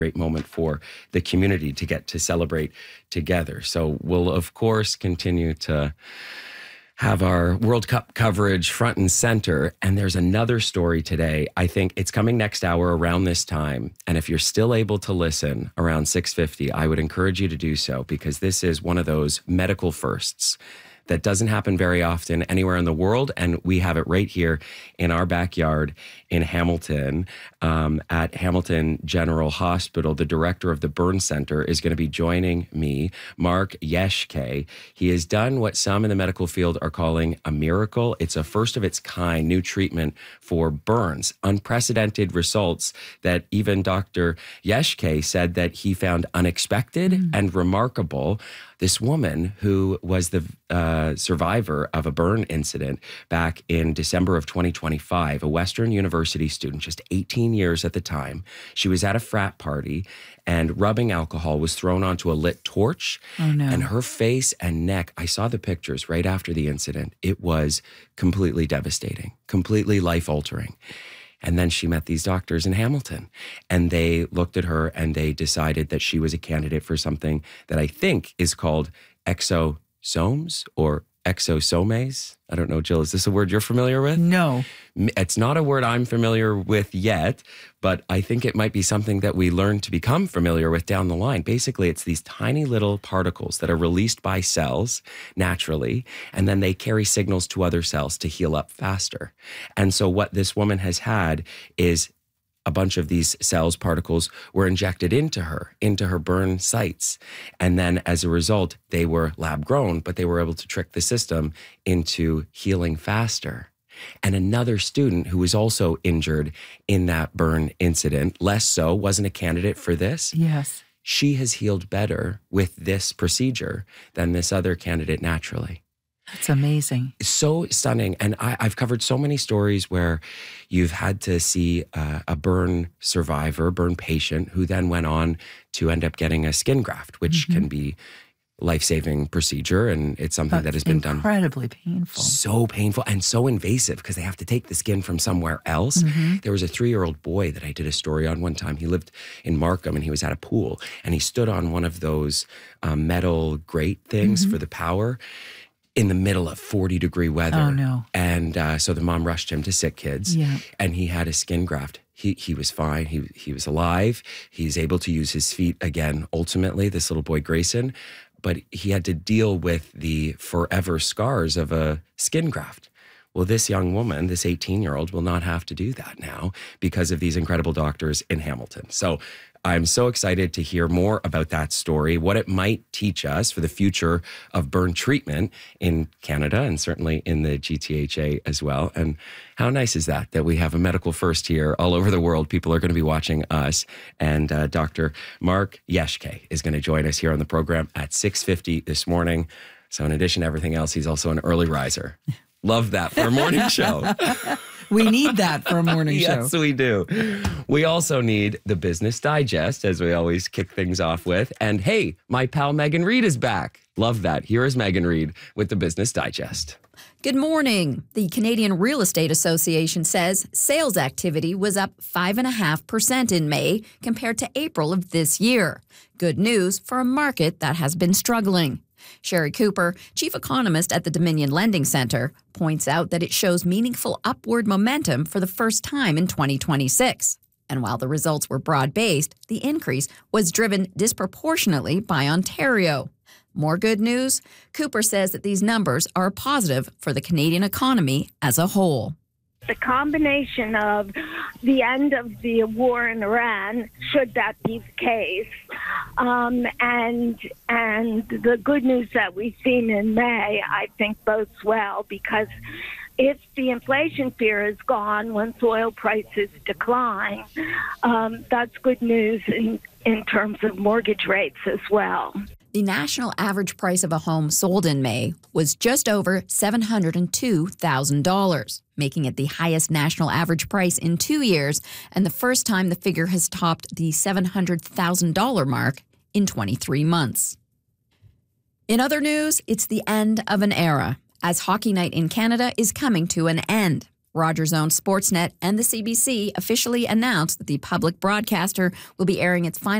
great moment for the community to get to celebrate together. So we'll, of course, continue to have our World Cup coverage front and center. And there's another story today. I think it's coming next hour around this time. And if you're still able to listen around 6:50, I would encourage you to do so, because this is one of those medical firsts that doesn't happen very often anywhere in the world. And we have it right here in our backyard in Hamilton, at Hamilton General Hospital. The director of the Burn Center is going to be joining me, Mark Yeshke. He has done what some in the medical field are calling a miracle. It's a first of its kind new treatment for burns. Unprecedented results that even Dr. Yeshke said that he found unexpected and remarkable. This woman who was the survivor of a burn incident back in December of 2025, a Western University student, just 18 years at the time. She was at a frat party and rubbing alcohol was thrown onto a lit torch. Oh, no. And her face and neck, I saw the pictures right after the incident. It was completely devastating, completely life-altering. And then she met these doctors in Hamilton, and they looked at her and they decided that she was a candidate for something that I think is called exosomes or exosomes. I don't know, Jill, is this a word you're familiar with? No. It's not a word I'm familiar with yet, but I think it might be something that we learn to become familiar with down the line. Basically, it's these tiny little particles that are released by cells naturally, and then they carry signals to other cells to heal up faster. And so what this woman has had is a bunch of these cells, particles, were injected into her burn sites. And then as a result, they were lab grown, but they were able to trick the system into healing faster. And another student who was also injured in that burn incident, less so, wasn't a candidate for this. Yes. She has healed better with this procedure than this other candidate naturally. That's amazing. So stunning. And I've covered so many stories where you've had to see a burn survivor, burn patient, who then went on to end up getting a skin graft, which can be life-saving procedure. And it's something that has been done. Incredibly painful. So painful and so invasive because they have to take the skin from somewhere else. There was a 3-year-old boy that I did a story on one time. He lived in Markham and he was at a pool and he stood on one of those metal grate things for the power in the middle of 40-degree weather. Oh, no. And so the mom rushed him to Sick Kids, Yeah. and he had a skin graft. He was fine. He was alive. He's able to use his feet again, ultimately, this little boy, Grayson. But he had to deal with the forever scars of a skin graft. Well, this young woman, this 18-year-old, will not have to do that now because of these incredible doctors in Hamilton. So I'm so excited to hear more about that story, what it might teach us for the future of burn treatment in Canada and certainly in the GTHA as well. And how nice is that we have a medical first here all over the world. People are going to be watching us. And Dr. Mark Yeshke is going to join us here on the program at 6:50 this morning. So in addition to everything else, he's also an early riser. Love that for a morning show. We need that for a morning show. Yes, we do. We also need the Business Digest, as we always kick things off with. And hey, my pal Megan Reid is back. Love that. Here is Megan Reid with the Business Digest. Good morning. The Canadian Real Estate Association says sales activity was up 5.5% in May compared to April of this year. Good news for a market that has been struggling. Sherry Cooper, chief economist at the Dominion Lending Centre, points out that it shows meaningful upward momentum for the first time in 2026. And while the results were broad-based, the increase was driven disproportionately by Ontario. More good news? Cooper says that these numbers are positive for the Canadian economy as a whole. The combination of the end of the war in Iran, should that be the case, and the good news that we've seen in May, I think bodes well, because if the inflation fear is gone once oil prices decline, that's good news in terms of mortgage rates as well. The national average price of a home sold in May was just over $702,000, making it the highest national average price in 2 years and the first time the figure has topped the $700,000 mark in 23 months. In other news, it's the end of an era, as Hockey Night in Canada is coming to an end. Rogers-owned Sportsnet and the CBC officially announced that the public broadcaster will be airing its final